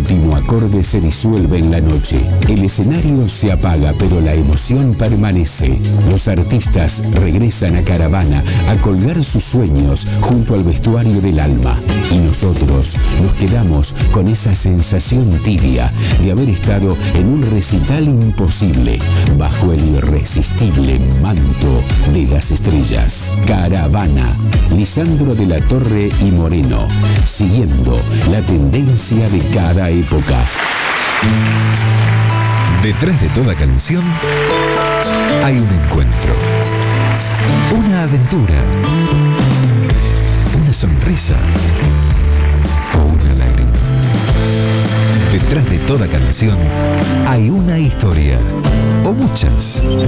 último acorde se disuelve en la noche. El escenario se apaga, pero la emoción permanece. Los artistas regresan a Caravana a colgar sus sueños junto al vestuario del alma. Y nosotros nos quedamos con esa sensación tibia de haber estado en un recital imposible, bajo el irresistible manto de las estrellas. Caravana, Lisandro de la Torre y Moreno, siguiendo la tendencia de cada época. Detrás de toda canción hay un encuentro, una aventura, una sonrisa o una lágrima. Detrás de toda canción hay una historia, o muchas.